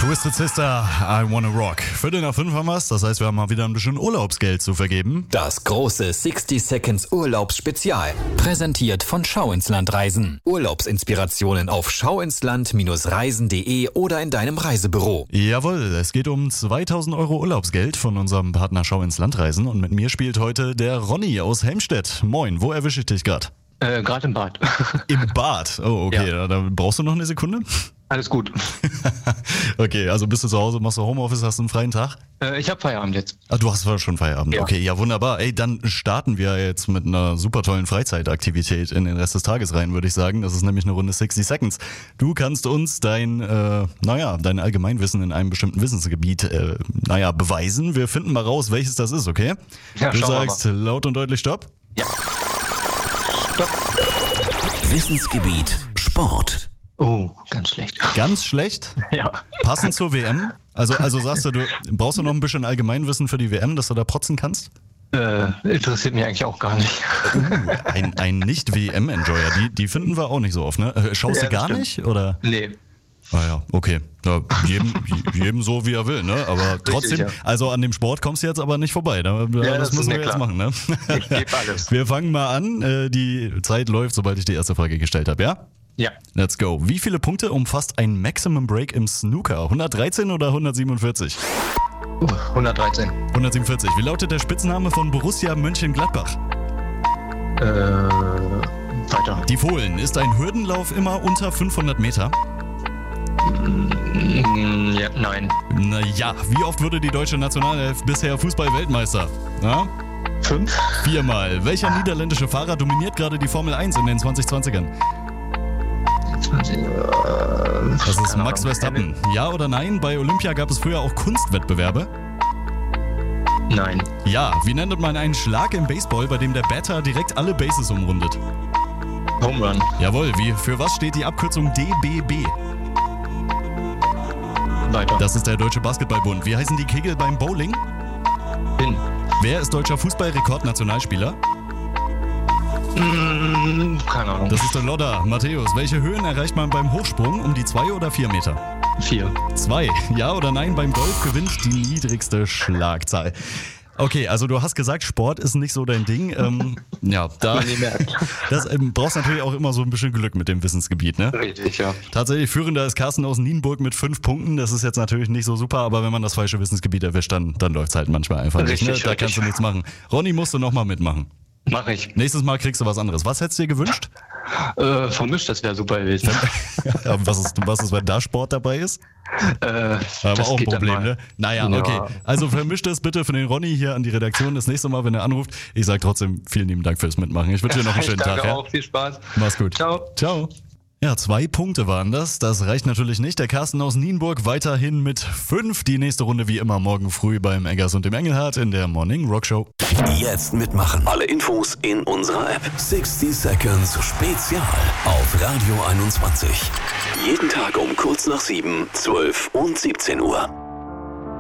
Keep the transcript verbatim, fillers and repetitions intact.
Twisted Sister, I Wanna Rock. Viertel nach fünf haben wir's, das heißt, wir haben mal wieder ein bisschen Urlaubsgeld zu vergeben. Das große sixty Seconds Urlaubsspezial. Präsentiert von Schau ins Land Reisen. Urlaubsinspirationen auf schauinsland Reisen punkt de oder in deinem Reisebüro. Jawohl, es geht um zweitausend Euro Urlaubsgeld von unserem Partner Schau ins Land Reisen. Und mit mir spielt heute der Ronny aus Helmstedt. Moin, wo erwische ich dich gerade? Äh, gerade im Bad. Im Bad? Oh, okay. Ja. Da brauchst du noch eine Sekunde? Alles gut. Okay, also bist du zu Hause, machst du Homeoffice, hast du einen freien Tag? Äh, ich habe Feierabend jetzt. Ah, du hast schon Feierabend. Ja. Okay, ja wunderbar. Ey, dann starten wir jetzt mit einer super tollen Freizeitaktivität in den Rest des Tages rein, würde ich sagen. Das ist nämlich eine Runde sixty Seconds. Du kannst uns dein, äh, naja, dein Allgemeinwissen in einem bestimmten Wissensgebiet, äh, naja, beweisen. Wir finden mal raus, welches das ist, okay? Ja, du schauen wir sagst laut und deutlich Stopp. Ja. Stopp. Wissensgebiet Sport. Oh, ganz schlecht. Ganz schlecht? Ja. Passend zur W M? Also, also sagst du, du brauchst du noch ein bisschen Allgemeinwissen für die W M, dass du da protzen kannst? Äh, interessiert mich eigentlich auch gar nicht. Ein, ein Nicht-W M-Enjoyer, die, die finden wir auch nicht so oft, ne? Äh, Schaust Ja, du gar stimmt. nicht, oder? Nee. Ah ja, okay. Ja, jedem, jedem so, wie er will, ne? Aber trotzdem, ja. also an dem Sport kommst du jetzt aber nicht vorbei. Da, das, das ist müssen wir mir jetzt klar. machen, ne? Ich gebe alles. Wir fangen mal an. Äh, Die Zeit läuft, sobald ich die erste Frage gestellt habe, ja? Ja. Let's go. Wie viele Punkte umfasst ein Maximum Break im Snooker? hundertdreizehn oder hundertsiebenundvierzig? Uh, hundertdreizehn. hundertsiebenundvierzig. Wie lautet der Spitzname von Borussia Mönchengladbach? Äh, weiter. Die Fohlen. Ist ein Hürdenlauf immer unter fünfhundert Meter? Mm, ja, nein. Naja, wie oft wurde die deutsche Nationalelf bisher Fußball-Weltmeister? Na? Fünf? Viermal. Welcher niederländische Fahrer dominiert gerade die Formel eins in den zwanzig zwanzigern? zwanzig, äh, Das ist keine Max Ahnung. Verstappen. Ja oder nein? Bei Olympia gab es früher auch Kunstwettbewerbe? Nein. Ja. Wie nennt man einen Schlag im Baseball, bei dem der Batter direkt alle Bases umrundet? Home Run. Jawohl. Wie, für was steht die Abkürzung D B B? Weiter. Das ist der Deutsche Basketballbund. Wie heißen die Kegel beim Bowling? Hin. Wer ist deutscher Fußball-Rekordnationalspieler? Mm, keine Ahnung. Das ist der Lodder. Matthäus, welche Höhen erreicht man beim Hochsprung? Um die zwei oder vier Meter? Vier. Zwei. Ja oder nein? Beim Golf gewinnt die niedrigste Schlagzahl. Okay, also du hast gesagt, Sport ist nicht so dein Ding. Ähm, ja, da Man nie merkt. das ähm, brauchst natürlich auch immer so ein bisschen Glück mit dem Wissensgebiet, ne? Richtig, ja. Tatsächlich führender ist Carsten aus Nienburg mit fünf Punkten. Das ist jetzt natürlich nicht so super, aber wenn man das falsche Wissensgebiet erwischt, dann, dann läuft es halt manchmal einfach nicht. Ne? Richtig, Da richtig. kannst du nichts machen. Ronny, musst du nochmal mitmachen. Mach ich. Nächstes Mal kriegst du was anderes. Was hättest du dir gewünscht? Äh, vermischt, das wäre super gewesen. Ja, was, ist, was ist, wenn da Sport dabei ist? äh, Aber das auch ein geht dann Problem, mal. ne? Naja, Ja. okay. Also vermischt es bitte für den Ronny hier an die Redaktion das nächste Mal, wenn er anruft. Ich sage trotzdem vielen lieben Dank fürs Mitmachen. Ich wünsche dir noch einen schönen ich danke Tag. auch. Ja? Viel Spaß. Mach's gut. Ciao. Ciao. Ja, zwei Punkte waren das. Das reicht natürlich nicht. Der Carsten aus Nienburg weiterhin mit fünf. Die nächste Runde wie immer morgen früh beim Eggers und dem Engelhardt in der Morning Rock Show. Jetzt mitmachen. Alle Infos in unserer App. sixty Seconds Spezial auf Radio einundzwanzig. Jeden Tag um kurz nach sieben, zwölf und siebzehn Uhr.